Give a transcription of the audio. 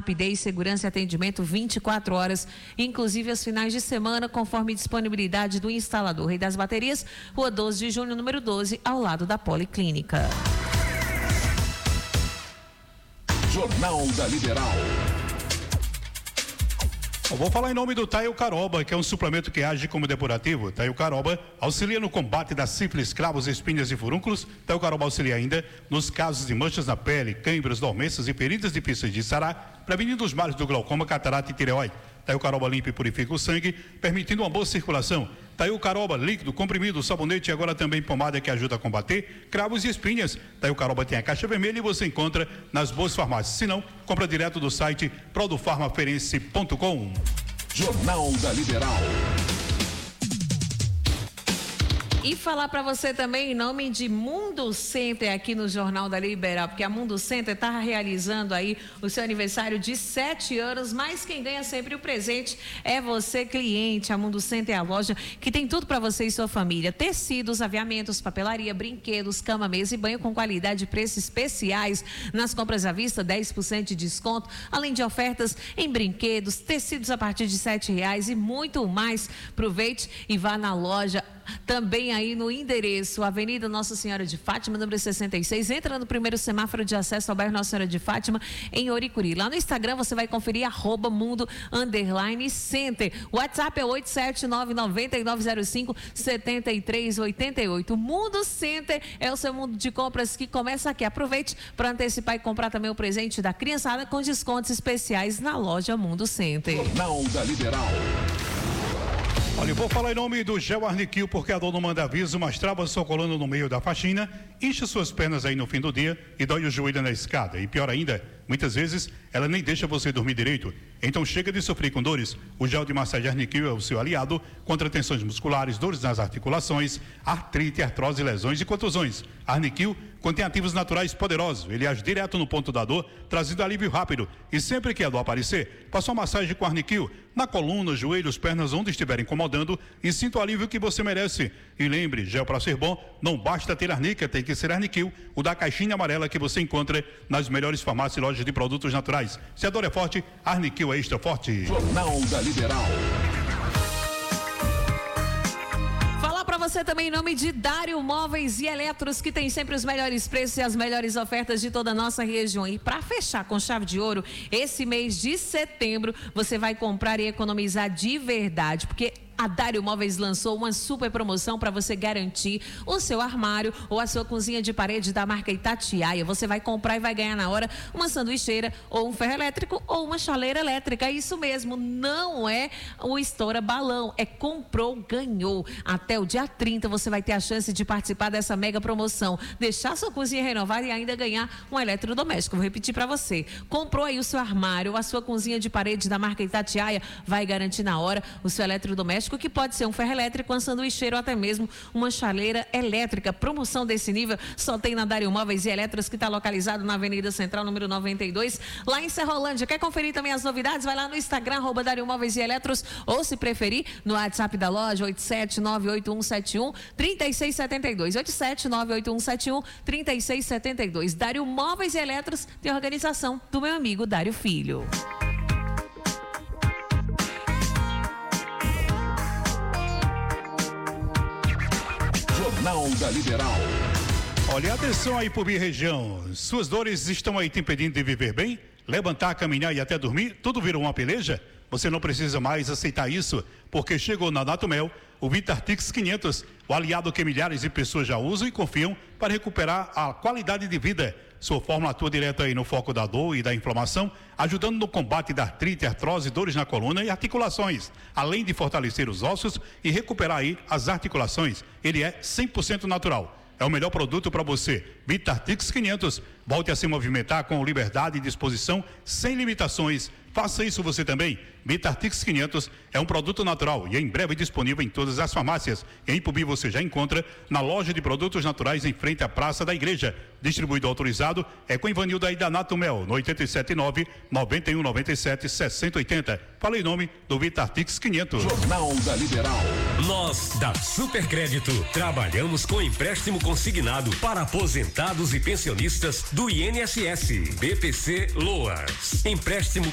rapidez, segurança e atendimento 24 horas, inclusive aos finais de semana, conforme disponibilidade do instalador. Rei das Baterias, Rua 12 de Junho, número 12, ao lado da Policlínica. Jornal da Liberal. Eu vou falar em nome do Taio Caroba, que é um suplemento que age como depurativo. Taio Caroba auxilia no combate da sífilis, cravos, espinhas e furúnculos. Taio Caroba auxilia ainda nos casos de manchas na pele, câimbras, dormências e feridas difíceis de sarar, prevenindo os males do glaucoma, catarata e tireoide. Taio Caroba limpa e purifica o sangue, permitindo uma boa circulação. Taio Caroba, líquido, comprimido, sabonete e agora também pomada que ajuda a combater cravos e espinhas. Taio Caroba tem a caixa vermelha e você encontra nas boas farmácias. Se não, compra direto do site produfarmaferense.com. Jornal da Liberal. E falar para você também em nome de Mundo Center aqui no Jornal da Liberal, porque a Mundo Center está realizando aí o seu aniversário de 7 anos, mas quem ganha sempre o presente é você, cliente. A Mundo Center é a loja que tem tudo para você e sua família: tecidos, aviamentos, papelaria, brinquedos, cama, mesa e banho com qualidade e preços especiais. Nas compras à vista, 10% de desconto, além de ofertas em brinquedos, tecidos a partir de R$7 e muito mais. Aproveite e vá na loja. Também aí no endereço Avenida Nossa Senhora de Fátima, número 66, entra no primeiro semáforo de acesso ao bairro Nossa Senhora de Fátima, em Oricuri. Lá no Instagram você vai conferir @mundo_center. O WhatsApp é 879-9905-7388. Mundo Center é o seu mundo de compras que começa aqui. Aproveite para antecipar e comprar também o presente da criançada com descontos especiais na loja Mundo Center. Jornal da Liberal. Olha, eu vou falar em nome do Gel Arniquil, porque a dor não manda aviso, mas trava sua coluna no meio da faxina, incha suas pernas aí no fim do dia e dói o joelho na escada. E pior ainda, muitas vezes ela nem deixa você dormir direito. Então chega de sofrer com dores. O gel de massagem Arniquil é o seu aliado contra tensões musculares, dores nas articulações, artrite, artrose, lesões e contusões. Arniquil contém ativos naturais poderosos. Ele age direto no ponto da dor, trazendo alívio rápido. E sempre que a dor aparecer, faça uma massagem com Arniquil na coluna, joelhos, pernas, onde estiver incomodando, e sinta o alívio que você merece. E lembre, gel para ser bom, não basta ter arnica, tem que ser Arniquil, o da caixinha amarela que você encontra nas melhores farmácias e lojas de produtos naturais. Se a dor é forte, Arniquil é extra forte. Jornal da Liberal. Para você também em nome de Dário Móveis e Eletros, que tem sempre os melhores preços e as melhores ofertas de toda a nossa região. E para fechar com chave de ouro, esse mês de setembro você vai comprar e economizar de verdade, porque a Dário Móveis lançou uma super promoção para você garantir o seu armário ou a sua cozinha de parede da marca Itatiaia. Você vai comprar e vai ganhar na hora uma sanduicheira ou um ferro elétrico ou uma chaleira elétrica. Isso mesmo, não é o estoura balão, é comprou, ganhou. Até o dia 30 você vai ter a chance de participar dessa mega promoção, deixar sua cozinha renovada e ainda ganhar um eletrodoméstico. Vou repetir para você: comprou aí o seu armário ou a sua cozinha de parede da marca Itatiaia, vai garantir na hora o seu eletrodoméstico, que pode ser um ferro elétrico, uma sanduicheira ou até mesmo uma chaleira elétrica. Promoção desse nível só tem na Dário Móveis e Eletros, que está localizado na Avenida Central, número 92, lá em Serrolândia. Quer conferir também as novidades? Vai lá no Instagram, @Dário Móveis e Eletros, ou se preferir, no WhatsApp da loja, 87981713672. 87981713672. Dário Móveis e Eletros tem organização do meu amigo Dário Filho. Jornal da Liberal. Olha, atenção aí, Pubi região. Suas dores estão aí te impedindo de viver bem? Levantar, caminhar e até dormir? Tudo virou uma peleja? Você não precisa mais aceitar isso, porque chegou na Natumel o Vitartix 500, o aliado que milhares de pessoas já usam e confiam para recuperar a qualidade de vida. Sua fórmula atua direto aí no foco da dor e da inflamação, ajudando no combate da artrite, artrose, dores na coluna e articulações, além de fortalecer os ossos e recuperar aí as articulações. Ele é 100% natural. É o melhor produto para você. Vitartix 500. Volte a se movimentar com liberdade e disposição, sem limitações. Faça isso você também. Vitartix 500 é um produto natural e é em breve disponível em todas as farmácias. Em Ipubi você já encontra na loja de produtos naturais em frente à Praça da Igreja. Distribuidor autorizado é com Ivanildo aí da Natumel, no 879-9197-6080. Fala em nome do Vitartix 500. Jornal da Liberal. Nós, da Supercrédito, trabalhamos com empréstimo consignado para aposentados e pensionistas do INSS, BPC Loas. Empréstimo